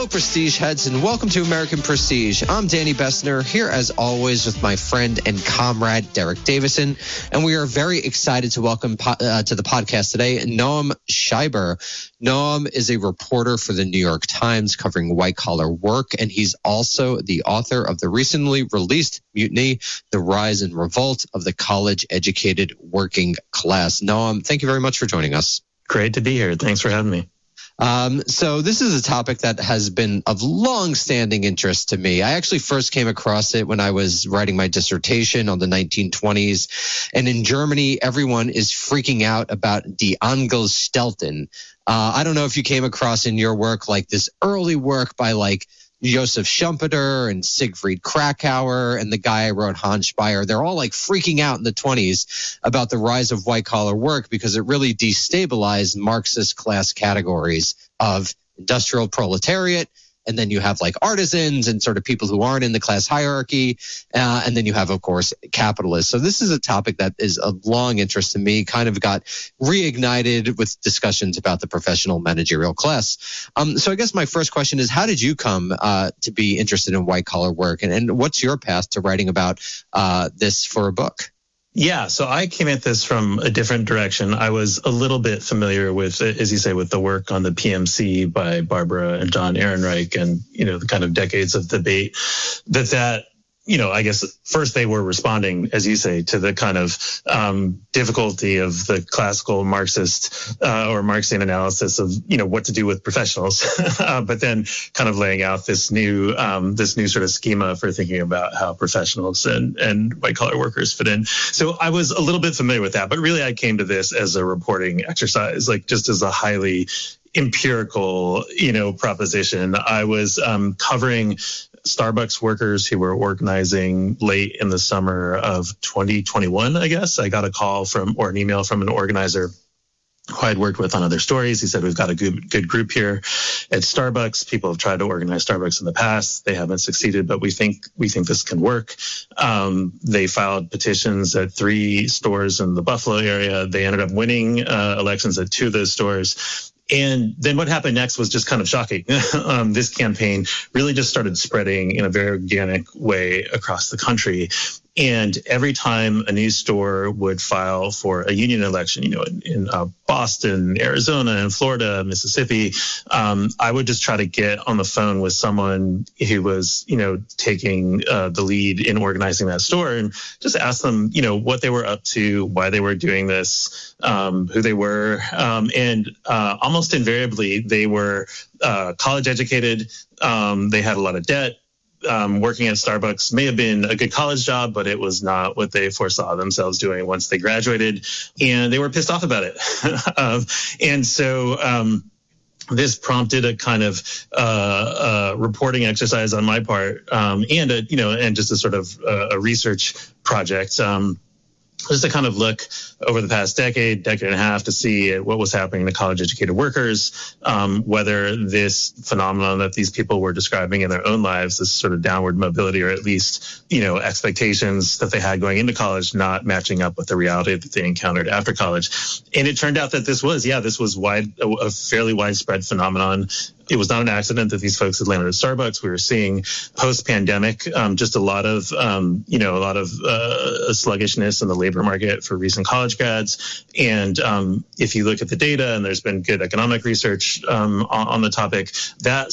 Prestige heads, and welcome to American Prestige. I'm Danny Bessner, here as always with my friend and comrade Derek Davison, and we are very excited to welcome to the podcast today Noam Scheiber. Noam is a reporter for the New York Times covering white-collar work, and he's also the author of the recently released Mutiny, The Rise and Revolt of the College-Educated Working Class. Noam, thank you very much for joining us. Great to be here. Thanks for having me. So this is a topic that has been of long-standing interest to me. I actually first came across it when I was writing my dissertation on the 1920s. And in Germany, everyone is freaking out about Die Angelstelten. I don't know if you came across in your work like this early work by like Joseph Schumpeter and Siegfried Krakauer and the guy I wrote, Hans Speyer. They're all like freaking out in the 20s about the rise of white-collar work because it really destabilized Marxist class categories of industrial proletariat. And then you have like artisans and sort of people who aren't in the class hierarchy. And then you have, of course, capitalists. So this is a topic that is of long interest to me, kind of got reignited with discussions about the professional managerial class. So I guess my first question is, how did you come to be interested in white-collar work? And what's your path to writing about this for a book? Yeah, so I came at this from a different direction. I was a little bit familiar with, as you say, with the work on the PMC by Barbara and John Ehrenreich and, the kind of decades of debate that I guess first they were responding, as you say, to the kind of difficulty of the classical Marxist or Marxian analysis of, what to do with professionals, but then kind of laying out this new sort of schema for thinking about how professionals and white collar workers fit in. So I was a little bit familiar with that, but really I came to this as a reporting exercise, like just as a highly empirical, proposition. I was covering Starbucks workers who were organizing late in the summer of 2021, I guess. I got a call or an email from an organizer who I'd worked with on other stories. He said, we've got a good group here at Starbucks. People have tried to organize Starbucks in the past. They haven't succeeded, but we think this can work. They filed petitions at 3 stores in the Buffalo area. They ended up winning elections at 2 of those stores. And then what happened next was just kind of shocking. This campaign really just started spreading in a very organic way across the country. And every time a new store would file for a union election, in Boston, Arizona, and Florida, Mississippi, I would just try to get on the phone with someone who was, taking the lead in organizing that store and just ask them, what they were up to, why they were doing this, who they were. And almost invariably, they were college educated. They had a lot of debt. Working at Starbucks may have been a good college job, but it was not what they foresaw themselves doing once they graduated, and they were pissed off about it. And so this prompted a kind of reporting exercise on my part, and just a sort of a research project. Just to kind of look over the past decade and a half to see what was happening to college-educated workers, whether this phenomenon that these people were describing in their own lives, this sort of downward mobility, or at least, expectations that they had going into college, not matching up with the reality that they encountered after college. And it turned out that this was a fairly widespread phenomenon. It was not an accident that these folks had landed at Starbucks. We were seeing post-pandemic just a lot of sluggishness in the labor market for recent college grads. And if you look at the data, and there's been good economic research on the topic, that